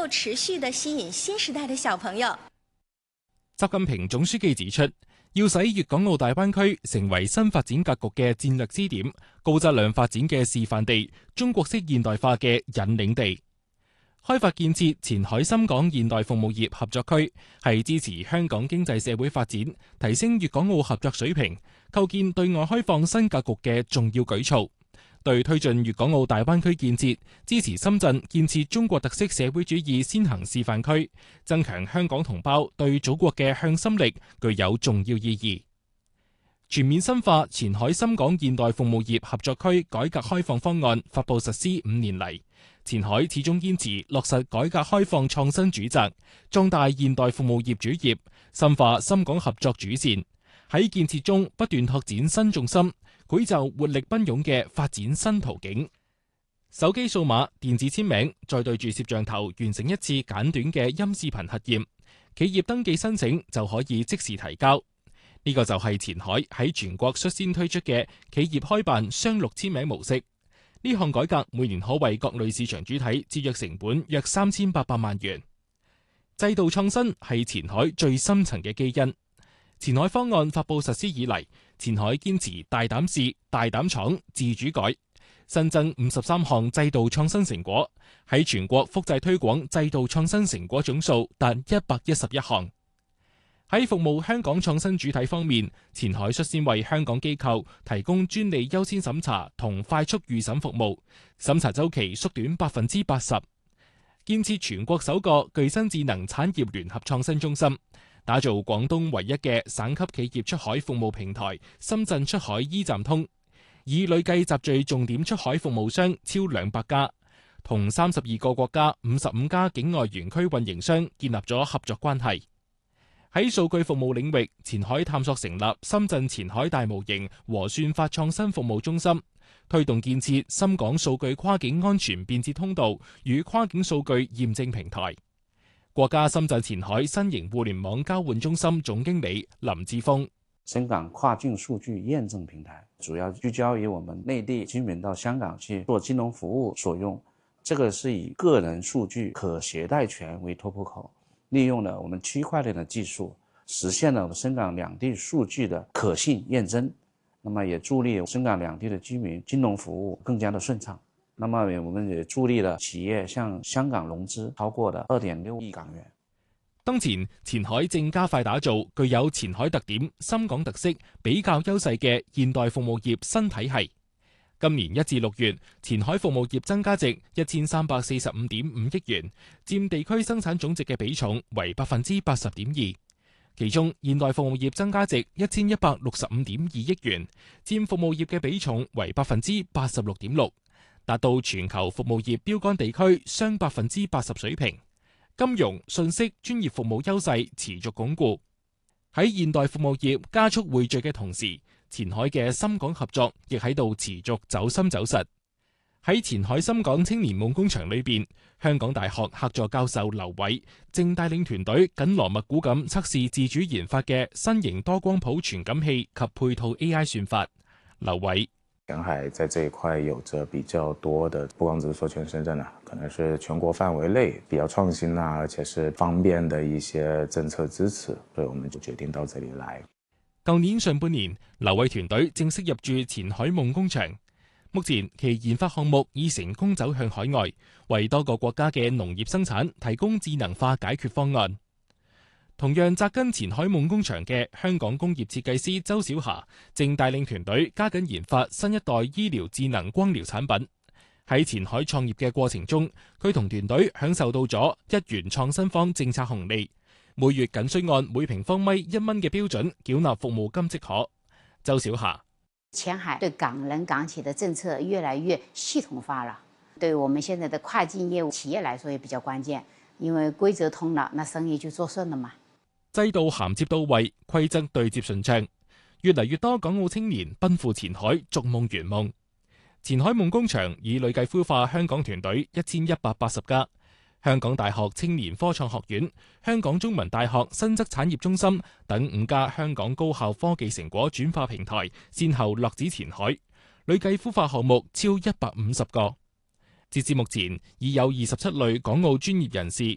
夠持續地吸引新時代的小朋友。 習近平總書記指出，要使粵港澳大灣區成為新發展格局嘅戰略支點、高質量發展嘅示範地、中國式現代化嘅引領地。開發建設前海深港現代服務業合作區，係支持香港經濟社會發展、提升粵港澳合作水平、構建對外開放新格局嘅重要舉措。對推進粵港澳大灣區建設、支持深圳建設中國特色社會主義先行示範區、增強香港同胞對祖國嘅向心力，具有重要意義。全面深化前海深港現代服務業合作區改革開放方案發布實施5年嚟，前海始終堅持落實改革開放創新主責，壯大現代服務業主業，深化深港合作主線，喺建設中不斷拓展新重心，繪就活力奔湧嘅發展新途徑。手機數碼、電子簽名，再對住攝像頭完成一次簡短嘅音視頻核驗，企業登記申請就可以即時提交。呢個就係前海喺全國率先推出嘅企業開辦雙錄簽名模式。呢項改革每年可為各類市場主體節約成本約3800萬元。制度創新係前海最深層嘅基因。前海方案發布實施以嚟，前海堅持大膽試、大膽闖、自主改，新增53項制度創新成果，喺全國複製推廣制度創新成果總數達111項。喺服務香港創新主體方面，前海率先為香港機構提供專利優先審查同快速預審服務，審查週期縮短80%。建設全國首個具新智能產業聯合創新中心，打造廣東唯一嘅省級企業出海服務平台深圳出海 E 站通，已累計集聚重點出海服務商超200家，同32個國家55家境外園區運營商建立咗合作關係。喺數據服務領域，前海探索成立深圳前海大模型和算法創新服務中心，推動建設深港數據跨境安全便捷通道與跨境數據驗證平台。國家深圳前海新型互聯網交換中心總經理林志峰： 深港跨境數據驗證平台主要聚焦於我們內地居民到香港去做金融服務所用，這個是以個人數據可攜帶權為突破口，利用了我們區塊鏈的技術，實現了深港兩地數據的可信驗證，那麼也助力深港兩地的居民金融服務更加的順暢。那麼我們也助力了企業向香港融資超過的2.6億港元。 當前，前海正加快打造具有前海特點、深港特色、比較優勢嘅現代服務業新體系。今年1至6月，前海服務業增加值1345.5億元，佔地區生產總值嘅比重為80.2%。其中，現代服務業增加值1165.2億元，佔服務業嘅比重為86.6%，達到全球服務業標杆地區雙80%水平。金融、信息、專業服務優勢持續鞏固。喺現代服務業加速匯聚嘅同時，前海嘅深港合作亦喺度持續走深走實。喺前海深港青年夢工場裏邊，香港大學客座教授劉偉正帶領團隊緊鑼密鼓咁測試自主研發嘅新型多光譜傳感器及配套 AI 算法。劉偉： 前海在這一塊有着比較多的，不光只是說全深圳可能是全國範圍內比較創新而且是方便的一些政策支持，所以我們就決定到這裡來。 舊年上半年，劉偉團隊正式入駐前海夢工場。目前其研發項目已成功走向海外，為多個國家嘅農業生產提供智能化解決方案。同樣扎根前海夢工場嘅香港工業設計師周小霞，正帶領團隊加緊研發新一代醫療智能光療產品。喺前海創業嘅過程中，佢同團隊享受到咗1元創新方政策紅利，每月僅需按每平方米1蚊嘅標準繳納服務金即可。周小霞： 前海對港人港企的政策越來越系統化了，對我們現在的跨境業務企業來說也比較關鍵，因為規則通了，那生意就做順了嘛。 制度銜接到位，規則對接順暢，越嚟越多港澳青年奔赴前海逐夢圓夢。前海夢工場已累計孵化香港團隊1180家。香港大學青年科創學院、香港中文大學新質產業中心等5家香港高校科技成果轉化平台先後落址前海，累計孵化項目超150個。截至目前，已有27類港澳專業人士